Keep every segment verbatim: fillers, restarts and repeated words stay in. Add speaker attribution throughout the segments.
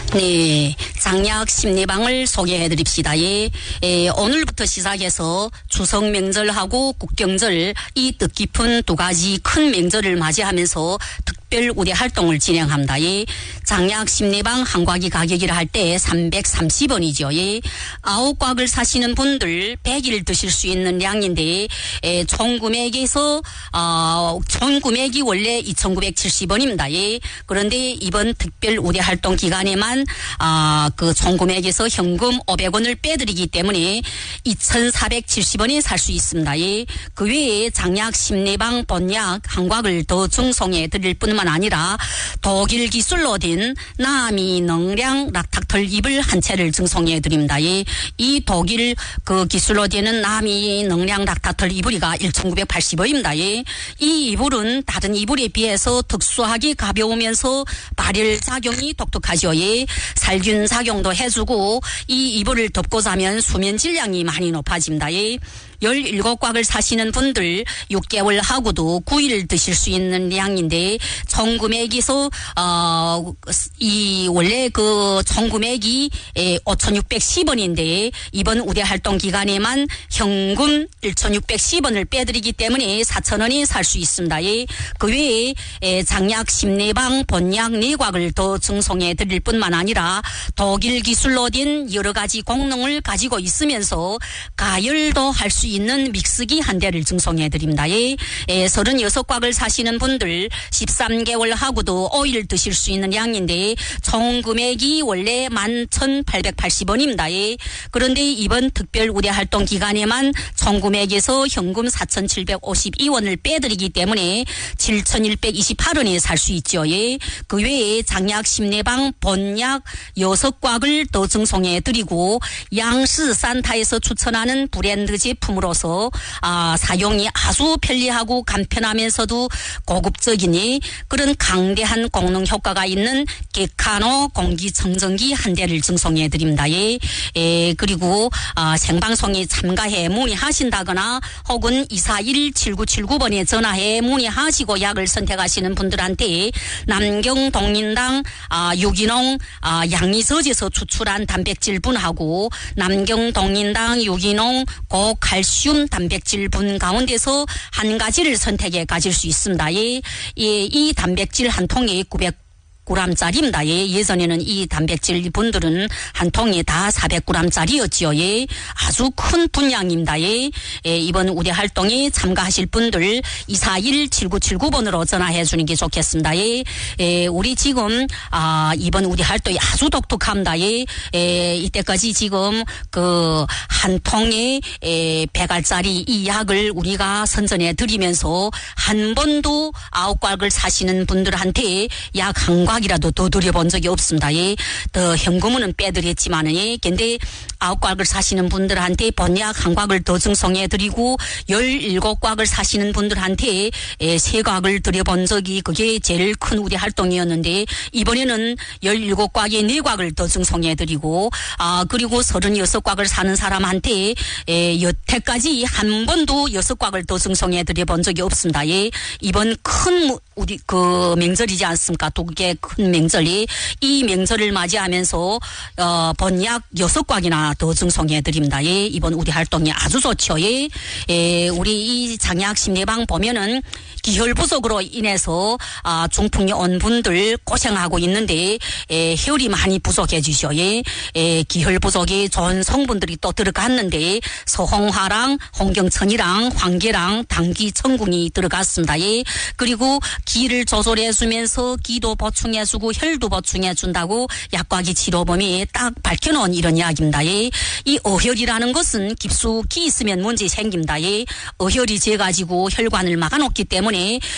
Speaker 1: 네, 장약 심리방을 소개해드립시다. 예, 예, 오늘부터 시작해서 추석 명절하고 국경절 이 뜻깊은 두 가지 큰 명절을 맞이하면서 특별 우대 활동을 진행합니다. 예, 장약 심리방 한 곽이 가격이라 할 때 삼백삼십 원이죠. 예, 아홉 곽을 사시는 분들 백 일 드실 수 있는 양인데 예, 총 금액에서 어, 총 금액이 원래 이천구백칠십 원입니다. 예, 그런데 이번 특별 우대 활동 기간에만 아, 그 총 금액에서 현금 오백 원을 빼드리기 때문에 이천사백칠십 원에 살 수 있습니다. 예. 그 외에 장약 심리방 본약 한 곽을 더 증송해 드릴 뿐만 아니라 독일 기술로 된 나미 능량 락타털 이불 한 채를 증송해 드립니다. 예. 이 독일 그 기술로 되는 나미 능량 락타털 이불이가 천구백팔십 원입니다. 예. 이 이불은 다른 이불에 비해서 특수하게 가벼우면서 발열 작용이 독특하죠. 예. 살균 작용도 해주고 이 이불을 덮고 자면 수면 질량이 많이 높아집니다. 예. 열일곱 곽을 사시는 분들 육 개월 하고도 구 일 드실 수 있는 양인데 총 금액에서 어, 이 원래 그 총 금액이 오천육백십 원인데 이번 우대 활동 기간에만 현금 천육백십 원을 빼드리기 때문에 사천 원이 살 수 있습니다. 예. 그 외에 장약 심리방 본약 네 곽을 더 증송해 드릴 뿐만 아니라 독일 기술로 된 여러 가지功能을 가지고 있으면서 가열도 할 수 있는 믹스기 한 대를 증송해 드립니다. 예. 예, 서른여섯 곽을 사시는 분들 십삼 개월 하고도 오 일 드실 수 있는 양인데 총 금액이 원래 만 천팔백팔십 원입니다. 예. 그런데 이번 특별 우대 활동 기간에만 총 금액에서 현금 사천칠백오십이 원을 빼드리기 때문에 칠천백이십팔 원에 살 수 있죠. 예. 그 외에 장약 심리방 본약 여섯 곽을 더 증송해 드리고 양시 산타에서 추천하는 브랜드 제품으로서 아, 사용이 아주 편리하고 간편하면서도 고급적이니 그런 강대한功能 효과가 있는 게카노 공기청정기 한 대를 증송해 드립니다. 예. 예, 그리고 아, 생방송에 참가해 문의하신다거나 혹은 이사일 칠구칠구 번에 전화해 문의하시고 약을 선택하시는 분들한테 남경 동린당 아, 유기농 아, 양리서지에서 추출한 단백질 분하고 남경 동린당 유기농 고칼슘 단백질 분 가운데서 한 가지를 선택해 가질 수 있습니다. 예, 예, 이 단백질 한 통에 구백 그램짜리입니다. 예, 예전에는 이 단백질 분들은 한 통에 다 사백 그램짜리였지요. 예, 아주 큰 분량입니다. 예, 예, 이번 우대 활동에 참가하실 분들 이사일 칠구칠구 번으로 전화해 주는 게 좋겠습니다. 예, 예, 우리 지금 아, 이번 우대 활동이 아주 독특합니다. 예, 예, 이때까지 지금 그 한 통에 에, 백 알짜리 이 약을 우리가 선전해 드리면서 한 번도 아홉 곽을 사시는 분들한테 약 한 곽이라도 더 드려본 적이 없습니다. 예, 더 현금은 빼드렸지만은 예, 근데 아홉 곽을 사시는 분들한테 본약 한 곽을 더 증송해 드리고 열일곱 곽을 사시는 분들한테 에, 세 곽을 드려본 적이 그게 제일 큰 우대 활동이었는데 이번에는 열일곱 곽에 네 곽을 더 증송해 드리고 아, 그리고 서른여섯 곽을 사는 사람한테 에, 여태까지 한 번도 여섯 곽을 더 증송해 드려본 적이 없습니다. 예, 이번 큰 우리 그 명절이지 않습니까? 두 개 큰 명절이 이 명절을 맞이하면서 어, 본약 여섯 곽이나 더 증송해 드립니다. 예, 이번 우리 활동이 아주 좋죠. 예, 예, 우리 이 장약 심리방 보면은 기혈 부족으로 인해서 아, 중풍이 온 분들 고생하고 있는데 에, 혈이 많이 부족해지죠. 예, 에, 기혈 부족이 좋은 성분들이 또 들어갔는데 소홍화랑 홍경천이랑 황계랑 당기 천궁이 들어갔습니다. 예, 그리고 기를 조절해주면서 기도 보충해주고 혈도 보충해준다고 약과기 치료범이 딱 밝혀놓은 이런 이야기입니다. 예, 이 어혈이라는 것은 깊숙이 있으면 문제 생깁니다. 예, 어혈이 재가지고 혈관을 막아놓기 때문에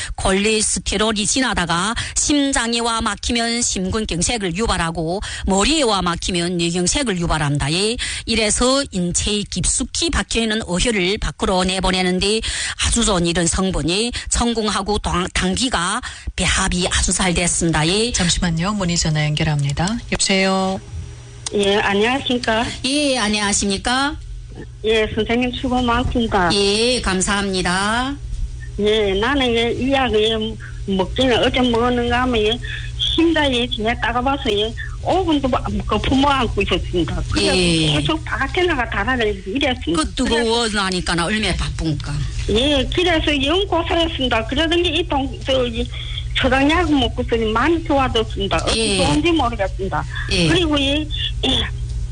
Speaker 1: 콜레스테롤이 지나다가 심장에 와 막히면 심근경색을 유발하고 머리에 와 막히면 뇌경색을 유발합니다. 예, 이래서 인체에 깊숙이 박혀있는 어혈을 밖으로 내보내는데 아주 좋은 이런 성분이 천궁하고 당기가 배합이 아주 잘 됐습니다. 예.
Speaker 2: 잠시만요. 문의 전화 연결합니다. 여보세요.
Speaker 3: 예, 안녕하십니까?
Speaker 1: 예, 안녕하십니까?
Speaker 3: 예, 선생님 수고 많습니다.
Speaker 1: 예, 감사합니다.
Speaker 3: 예, 나는 이 약을 먹기는 어제 먹었는가 하면 심장이 뒤에 따가봐서 오 분도 그 부모 안고 있었습니다. 그래서
Speaker 1: 예.
Speaker 3: 계속 밖에 나가 달아내고 이랬습니다.
Speaker 1: 그 뜨거워 나니까 얼마나 바쁜가.
Speaker 3: 예, 그래서 영 고생했습니다. 그러던 게 이 동, 저기, 처방약 먹고서는 많이 좋아졌습니다. 어떻게
Speaker 1: 예.
Speaker 3: 좋은지 모르겠습니다.
Speaker 1: 예.
Speaker 3: 그리고 이, 이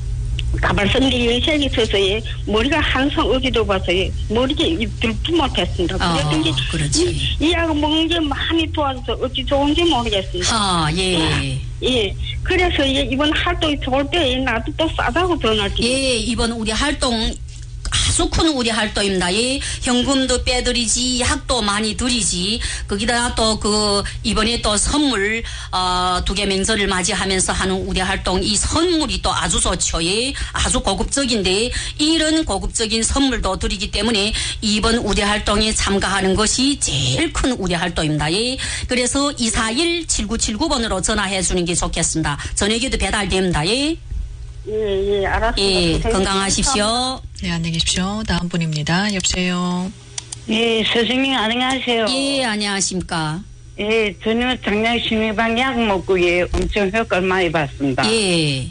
Speaker 3: 가발성기 연색이 있어서 예, 머리가 항상 어디도 봐서 예, 머리가 들지 못했습니다.
Speaker 1: 어,
Speaker 3: 그랬던 게
Speaker 1: 그렇지.
Speaker 3: 이, 이 약 먹는 게 많이 좋아져서 어찌 좋은지 모르겠습니다.
Speaker 1: 아, 예.
Speaker 3: 예, 그래서 예, 이번 활동이 좋을 때 나도 또 싸다고 전화를 드립니다.
Speaker 1: 예, 이번 우리 활동 아주 큰 우리 활동입니다. 예, 현금도 빼드리지, 약도 많이 드리지. 거기다가 또 그 이번에 또 선물 어, 두 개 명절을 맞이하면서 하는 우리 활동 이 선물이 또 아주 좋죠. 예, 아주 고급적인데 이런 고급적인 선물도 드리기 때문에 이번 우리 활동에 참가하는 것이 제일 큰 우리 활동입니다. 예, 그래서 이사일 칠구칠구 번으로 전화해 주는 게 좋겠습니다. 저녁에도 배달됩니다. 예.
Speaker 3: 예, 예, 알았습니다.
Speaker 1: 예,
Speaker 3: 선생님.
Speaker 1: 건강하십시오.
Speaker 2: 네, 안녕히 계십시오. 다음 분입니다. 여보세요.
Speaker 4: 예, 선생님 안녕하세요.
Speaker 1: 예, 안녕하십니까.
Speaker 4: 예, 저는 작년 심해방 약 먹고 예, 엄청 효과를 많이 봤습니다.
Speaker 1: 예,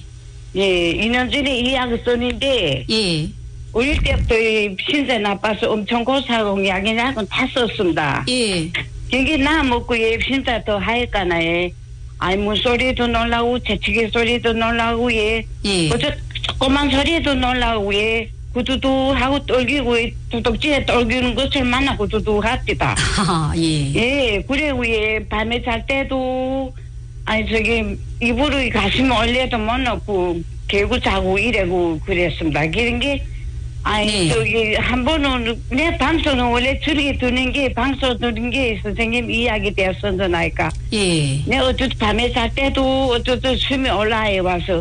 Speaker 4: 예, 이 년 전에 이 약을 썼는데
Speaker 1: 예,
Speaker 4: 어릴 때부터 이 신세 나빠서 엄청 고사하고 약이 약은 다 썼습니다.
Speaker 1: 예,
Speaker 4: 여기 나 먹고 예, 신세 더 하니까나 예. 아이문 소리도 놀라고 재치기 소리도 놀라고 예.
Speaker 1: 예.
Speaker 4: 어저 조그만 소리도 놀라고 예. 구두두 하고 떨기고 예. 두둑지에 떨기는 것을 만나고 두두 합니다.
Speaker 1: 하하, 예.
Speaker 4: 예, 그리고 예, 밤에 잘 때도 아니 저기 이불을 가슴에 올려도 못 넣고 개고 자고 이래고 그랬습니다. 그런 게 아니
Speaker 1: 네.
Speaker 4: 저기 한 번은 내 방송은 원래 즐겨 듣는 게 방송 듣는 게 선생님 이야기 되었었나니까.
Speaker 1: 예.
Speaker 4: 내 어쩌 밤에 잘 때도 어쩌다 숨이 올라해 와서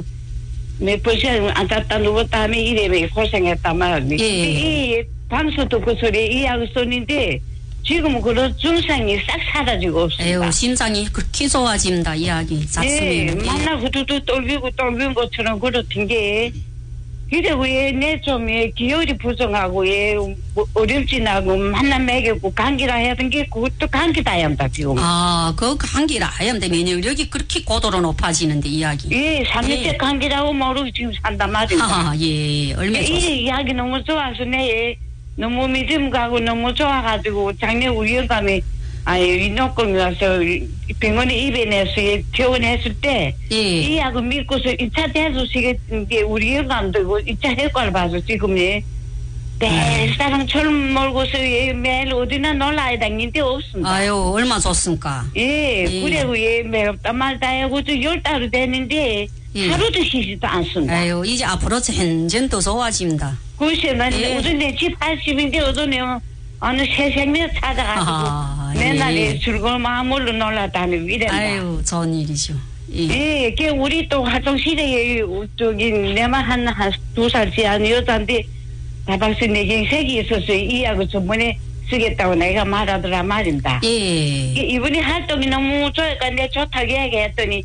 Speaker 4: 몇 번씩 앉았다 누웠다 하면 이래면 고생했단 말이야.
Speaker 1: 예.
Speaker 4: 이 방송 듣고 소리 이야기 썼는데 지금은 그런 증상이 싹 사라지고 없습니다.
Speaker 1: 에휴, 심장이 그렇게 좋아집니다. 이야기.
Speaker 4: 예,
Speaker 1: 작습니다.
Speaker 4: 만나 후두두 떨리고 떨리는 것처럼 그렇던 게 그래 왜내좀 예, 기혈이 부정하고 예 뭐, 어렵지나고 만나 먹이고 감기라 하던 게 그것도 감기다 합니다 지금.
Speaker 1: 아, 그 감기라 하얀데 면역력이 그렇게 고도로 높아지는데 이야기.
Speaker 4: 예, 삼 년째
Speaker 1: 예.
Speaker 4: 감기라고 모르고 지금 산단 말입니다.
Speaker 1: 하하, 예. 얼마나
Speaker 4: 이
Speaker 1: 좋습니다.
Speaker 4: 이야기 너무 좋아서 내 너무 믿음 가고 너무 좋아가지고 작년 우연감에 아니 인후병이 와서 병원에 입원해서 퇴원했을 때
Speaker 1: 예.
Speaker 4: 이 약을 믿고서 이 차 대수시게 게 우리 영감도 이 차 효과를 봐서 지금 예 매일 사랑처럼 몰고서 예, 매일 어디나 놀러야 다니는데 없습니다.
Speaker 1: 아유, 얼마 좋습니까?
Speaker 4: 예,
Speaker 1: 예.
Speaker 4: 그리고 예 매없다 말다 하고 저 열 달이 됐는데
Speaker 1: 예.
Speaker 4: 하루도 쉬지도 않습니다.
Speaker 1: 아유, 이제 앞으로 점점 더 좋아집니다.
Speaker 4: 글쎄,
Speaker 1: 예.
Speaker 4: 어떤 내집 팔십인데 어떤 애 어느 새 생명 찾아가지고
Speaker 1: 아하,
Speaker 4: 맨날
Speaker 1: 예.
Speaker 4: 예. 즐거운 마음으로 놀아다니고 이랬다.
Speaker 1: 아유, 좋은 일이죠. 예.
Speaker 4: 예, 그 우리 또 활동시대에 저기 내만 한 한 두 살지 않은 여자인데 다방스 내경색이 있어서 이 약을 저번에 쓰겠다고 내가 말하더라 말입니다.
Speaker 1: 예.
Speaker 4: 이분이 활동이 너무 좋으니까 내 좋다고 이야기했더니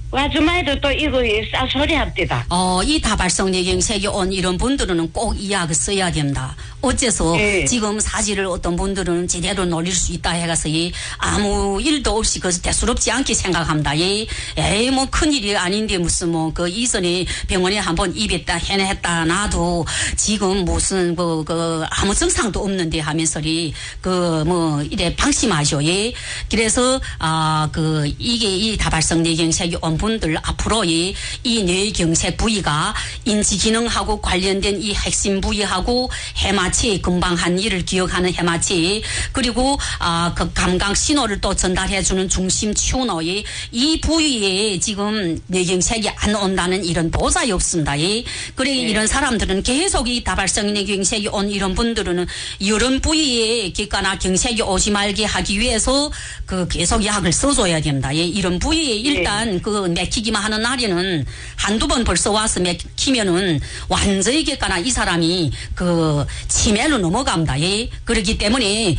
Speaker 4: 아줌마도 또 이거 쌀소리 합디다.
Speaker 1: 어, 이 다발성 뇌경색이 온 이런 분들은 꼭 이 약을 써야 됩니다. 어째서
Speaker 4: 예.
Speaker 1: 지금 사지를 어떤 분들은 제대로 놀릴 수 있다 해가서 예, 아무 일도 없이 그 대수롭지 않게 생각합니다. 예, 에이 뭐 큰일이 아닌데 무슨 뭐 그 이전에 병원에 한번 입했다 해냈다 나도 지금 무슨 뭐 그 아무 증상도 없는데 하면서리 그 뭐 이래 방심하죠. 예, 그래서 아 그 이게 이 다발성 뇌경색이 온 분들 앞으로 이, 이 뇌경색 부위가 인지 기능하고 관련된 이 핵심 부위하고 해마체 금방 한 일을 기억하는 해마체 그리고 아 그 감각 신호를 또 전달해주는 중심 튜너의 이 부위에 지금 뇌경색이 안 온다는 이런 보장이 없습니다. 예. 그래 네. 이런 사람들은 계속 이 다발성 뇌경색이 온 이런 분들은 이런 부위에 기가나 경색이 오지 말게 하기 위해서 그 계속 약을 써줘야 됩니다. 예. 이런 부위에 일단 네. 그 맥히기만 하는 날에는 한두 번 벌써 와서 맥히면은 완전히 겠거나 이 사람이 그 치매로 넘어갑니다. 예. 그렇기 때문에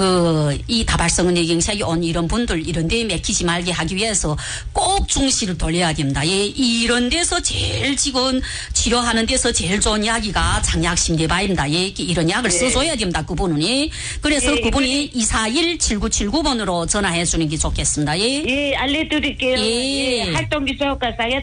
Speaker 1: 그 이 다발성 뇌경색이 온 이런 분들 이런 데에 맥히지 말게 하기 위해서 꼭 중시를 돌려야 됩니다. 예. 이런 데서 제일 지금 치료하는 데서 제일 좋은 약이가 장약심대바입니다. 예. 이런 약을 네. 써줘야 됩니다. 그분은. 예. 그래서 네. 그분이 이사일 칠구칠구 번으로 전화해 주는 게 좋겠습니다. 예.
Speaker 4: 예, 알려드릴게요.
Speaker 1: 예.
Speaker 4: 예, 활동기 좋을까